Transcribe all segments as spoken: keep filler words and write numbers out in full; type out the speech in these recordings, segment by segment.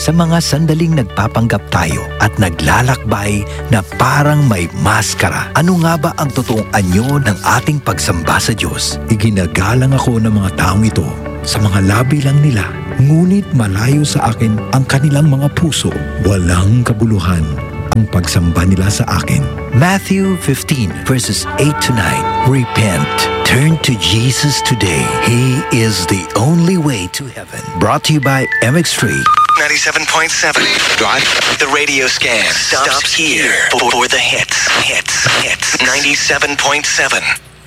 sa mga sandaling nagpapanggap tayo at naglalakbay na parang may maskara. Ano nga ba ang totoong anyo ng ating pagsamba sa Diyos? Iginagalang ako ng mga taong ito sa mga labi lang nila, ngunit malayo sa akin ang kanilang mga puso. Walang kabuluhan ang pagsamba nila sa akin. Matthew fifteen verses eight to nine. Repent. Turn to Jesus today. He is the only way to heaven. Brought to you by M X three. ninety-seven point seven. Drive. The radio scan stops here for, for the hits. Hits. Hits. ninety-seven point seven.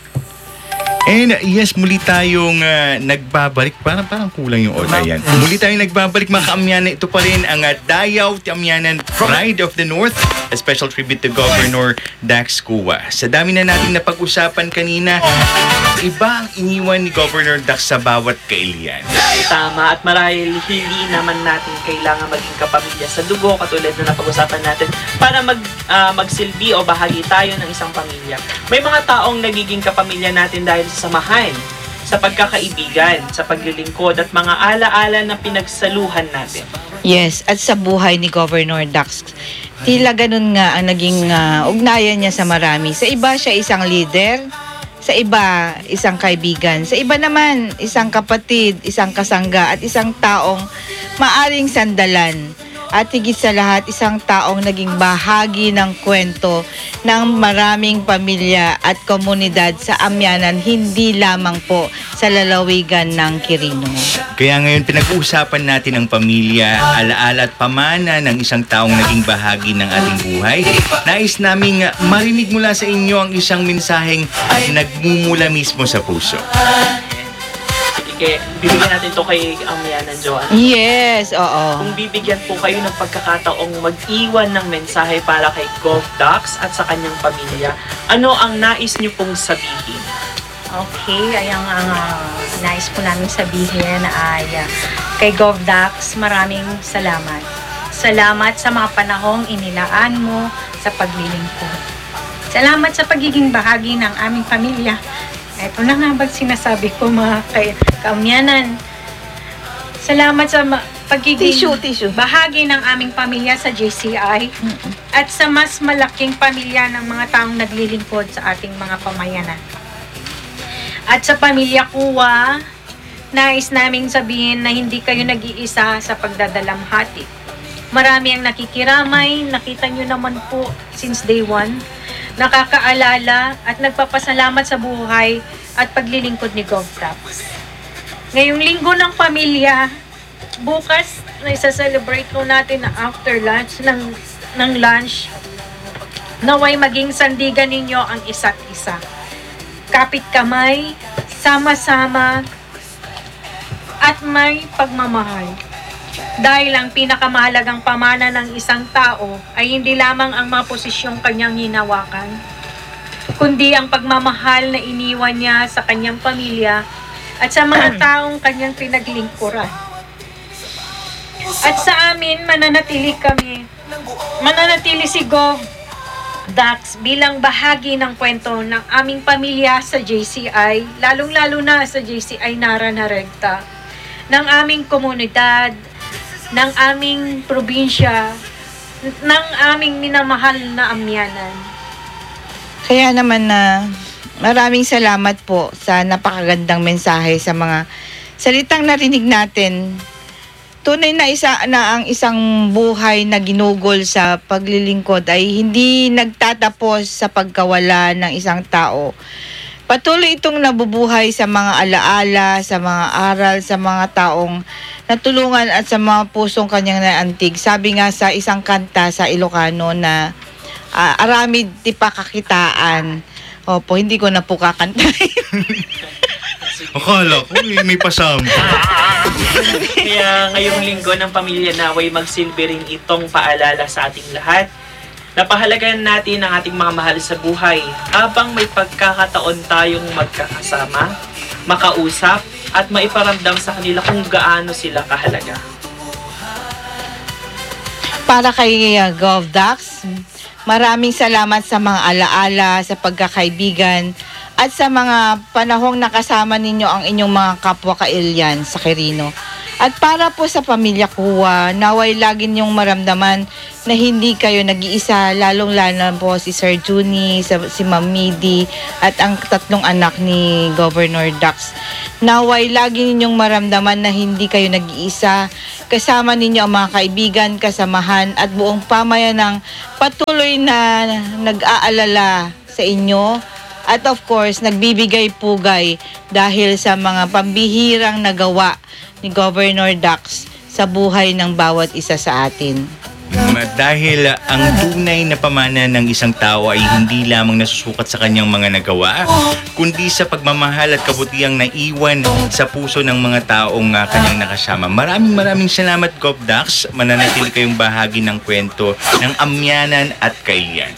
And yes, muli tayong uh, nagbabalik. Parang parang kulang yung order yan. Muli tayong nagbabalik mga kaamyanan. Ito pa rin ang uh, Dayaw Tiamyanan Pride of the North. A special tribute to Governor Dax Cua. Sa dami na nating napag-usapan kanina, iba ang iniwan ni Governor Dax sa bawat kailian. Tama, at marahil hindi naman natin kailangan maging kapamilya sa dugo katulad na napag-usapan natin para mag, uh, magsilbi o bahagi tayo ng isang pamilya. May mga taong nagiging kapamilya natin dahil sa samahan, sa pagkakaibigan, sa paglilingkod at mga alaala na pinagsaluhan natin. Yes, at sa buhay ni Governor Dax, tila ganun nga ang naging uh, ugnayan niya sa marami. Sa iba siya isang leader, sa iba isang kaibigan, sa iba naman isang kapatid, isang kasangga at isang taong maaring sandalan. At higit sa lahat, isang taong naging bahagi ng kwento ng maraming pamilya at komunidad sa Amyanan, hindi lamang po sa lalawigan ng Quirino. Kaya ngayon pinag-uusapan natin ang pamilya, alaala at pamana ng isang taong naging bahagi ng ating buhay. Nais naming marinig mula sa inyo ang isang mensaheng nagmumula mismo sa puso. Kaya bibigyan natin to kay Amyanan Joanne. Yes, oo. Kung bibigyan po kayo ng pagkakataong mag-iwan ng mensahe para kay Gov Dax at sa kanyang pamilya, ano ang nais niyo pong sabihin? Okay, ay ang uh, nais po namin sabihin ay uh, kay Gov Dax, maraming salamat. Salamat sa mga panahong inilaan mo sa paglilingkod. Salamat sa pagiging bahagi ng aming pamilya. Ito na nga ba't sinasabi ko mga kay Kaamyanan. Salamat sa ma- pagiging Tissue, tissue. bahagi ng aming pamilya sa J C I mm-hmm. at sa mas malaking pamilya ng mga taong naglilingkod sa ating mga pamayanan. At sa pamilya Cua, nais naming sabihin na hindi kayo nag-iisa sa pagdadalamhati. Marami ang nakikiramay, nakita nyo naman po since day one. Nakakaalala at nagpapasalamat sa buhay at paglilingkod ni Gov Dax. Ngayong linggo ng pamilya, bukas na isa-celebrate ko natin na after lunch ng, ng lunch, naway maging sandigan ninyo ang isa't isa. Kapit kamay, sama-sama, at may pagmamahal. Dahil ang pinakamahalagang pamana ng isang tao ay hindi lamang ang mga posisyong kanyang hinawakan, kundi ang pagmamahal na iniwan niya sa kanyang pamilya at sa mga taong kanyang pinaglingkuran. At sa amin, mananatili kami. Mananatili si Gov Dax bilang bahagi ng kwento ng aming pamilya sa J C I, lalong-lalo na sa J C I Nara Naregta, ng aming komunidad, ng aming probinsya, ng aming minamahal na Amyanan. Kaya naman na maraming salamat po sa napakagandang mensahe, sa mga salitang narinig natin. Tunay na isa na ang isang buhay na ginugol sa paglilingkod ay hindi nagtatapos sa pagkawala ng isang tao. Patuloy itong nabubuhay sa mga alaala, sa mga aral, sa mga taong natulungan at sa mga pusong kanyang naantig. Sabi nga sa isang kanta sa Ilocano na uh, aramid ti pakakitaan. Opo, hindi ko na po kakantahin. Akala ko may pasama. Kaya ngayong linggo ng pamilya naway magsilbi rin itong paalala sa ating lahat. Napahalagan natin ang ating mga mahal sa buhay habang may pagkakataon tayong magkakasama, makausap, at maiparamdam sa kanila kung gaano sila kahalaga. Para kay uh, Gov Dax, maraming salamat sa mga alaala, sa pagkakaibigan, at sa mga panahong nakasama ninyo ang inyong mga kapwa kailyan sa Quirino. At para po sa pamilya Kuwa, naway lagi niyong maramdaman na hindi kayo nag-iisa, lalong-lalo po si Sir Juni, si Ma'am Midi, at ang tatlong anak ni Governor Dax. Naway lagi ninyong maramdaman na hindi kayo nag-iisa, kasama ninyo ang mga kaibigan, kasamahan, at buong pamayanang patuloy na nag-aalala sa inyo. At of course, nagbibigay pugay dahil sa mga pambihirang nagawa ni Governor Dax sa buhay ng bawat isa sa atin. Dahil ang tunay na pamana ng isang tao ay hindi lamang nasusukat sa kanyang mga nagawa, kundi sa pagmamahal at kabutihang naiwan sa puso ng mga taong uh, kanyang nakasama. Maraming maraming salamat, Gov Dax. Mananatili kayong bahagi ng kwento ng amyanan at kailian.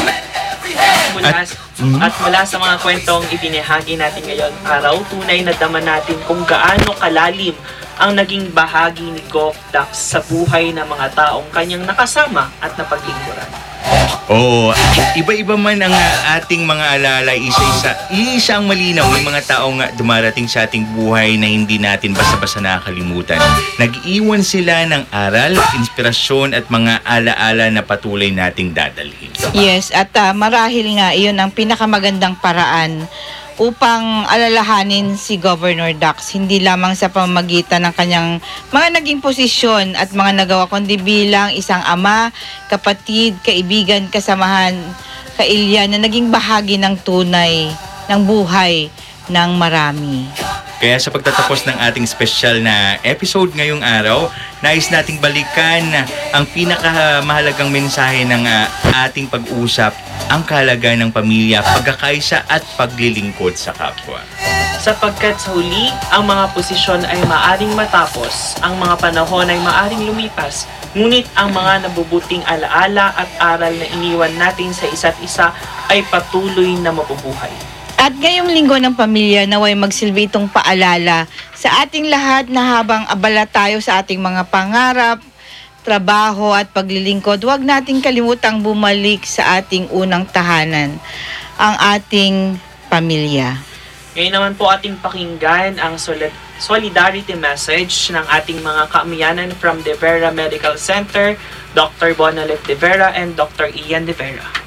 Mula, At, mm-hmm. at mula sa mga kwentong ibinahagi natin ngayon araw, tunay na dama natin kung gaano kalalim ang naging bahagi ni Gov Dax sa buhay ng mga taong kanyang nakasama at napaglingkuran. Oo, iba-iba man ang uh, ating mga alala, isa-isa, isa ang malinaw. May mga taong uh, dumarating sa ating buhay na hindi natin basta-basta nakakalimutan. Nag-iwan sila ng aral, inspirasyon at mga alaala na patuloy nating dadalhin. Yes, at uh, marahil nga iyon ang pinakamagandang paraan upang alalahanin si Governor Dax, hindi lamang sa pamamagitan ng kanyang mga naging posisyon at mga nagawa, kundi bilang isang ama, kapatid, kaibigan, kasamahan, kailyan na naging bahagi ng tunay ng buhay ng marami. Kaya sa pagtatapos ng ating special na episode ngayong araw, nais nating balikan ang pinakamahalagang mensahe ng uh, ating pag-usap, ang kahalagahan ng pamilya, pagkakaisa at paglilingkod sa kapwa. Sapagkat sa huli, ang mga posisyon ay maaring matapos, ang mga panahon ay maaring lumipas, ngunit ang mga nabubuting alaala at aral na iniwan natin sa isa't isa ay patuloy na mabubuhay. At ngayong linggo ng pamilya, naway magsilbi itong paalala sa ating lahat na habang abala tayo sa ating mga pangarap, trabaho at paglilingkod, huwag nating kalimutang bumalik sa ating unang tahanan, ang ating pamilya. Ngayon naman po ating pakinggan ang solid- solidarity message ng ating mga kaamyanan from De Vera Medical Center, Doctor Bonalet De Vera and Doctor Ian De Vera.